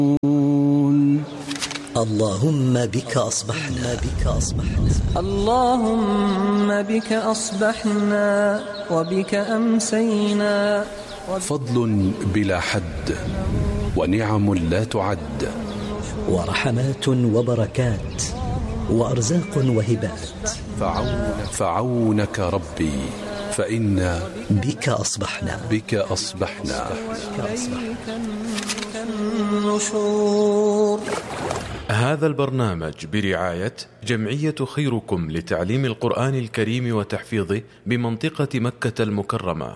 اللهم بك أصبحنا اللهم بك أصبحنا وبك أمسينا. فضل بلا حد ونعم لا تعد، ورحمات وبركات وأرزاق وهبات. فعونك ربي فإنا بك أصبحنا النشور. هذا البرنامج برعاية جمعية خيركم لتعليم القرآن الكريم وتحفيظه بمنطقة مكة المكرمة.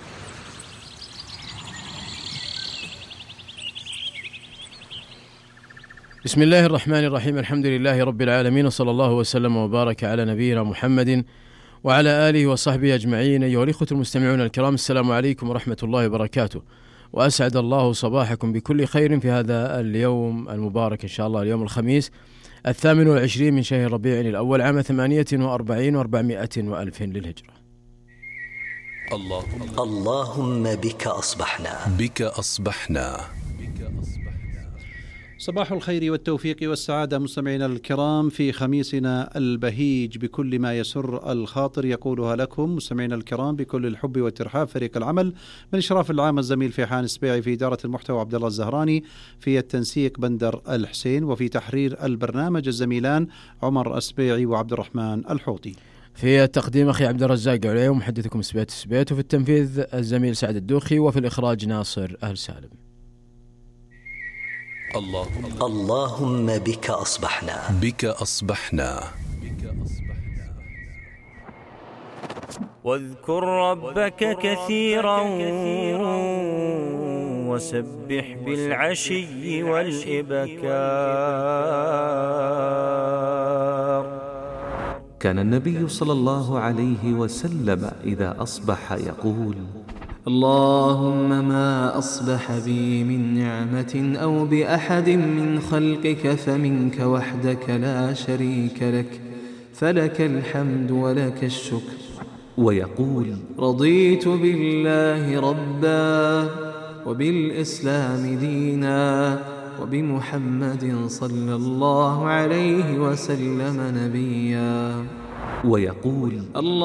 بسم الله الرحمن الرحيم. الحمد لله رب العالمين، وصلى الله وسلم وبارك على نبينا محمد وعلى آله وصحبه أجمعين. أيها الإخوة المستمعون الكرام، السلام عليكم ورحمة الله وبركاته، وأسعد الله صباحكم بكل خير في هذا اليوم المبارك إن شاء الله، اليوم الخميس 28 من شهر ربيع الأول عام 48 و400 وألف للهجرة. اللهم بك أصبحنا. صباح الخير والتوفيق والسعادة مستمعينا الكرام في خميسنا البهيج بكل ما يسر الخاطر، يقولها لكم مستمعينا الكرام بكل الحب والترحاب فريق العمل من إشراف العام الزميل فيحان سبيعي، في إدارة المحتوى عبد الله الزهراني، في التنسيق بندر الحسين، وفي تحرير البرنامج الزميلان عمر السبيعي وعبد الرحمن الحوطي. في التقديم أخي عبد الرزاق علي، ومحدثكم سبيت السبيت، وفي التنفيذ الزميل سعد الدوخي، وفي الإخراج ناصر أهل سالم. اللهم بك أصبحنا. واذكر ربك كثيرا وسبح بالعشي والإبكار. كان النبي صلى الله عليه وسلم إذا أصبح يقول: اللهم ما أصبح بي من نعمة أو بأحد من خلقك فمنك وحدك لا شريك لك، فلك الحمد ولك الشكر. ويقول: رضيت بالله ربا وبالإسلام دينا وبمحمد صلى الله عليه وسلم نبيا. ويقول: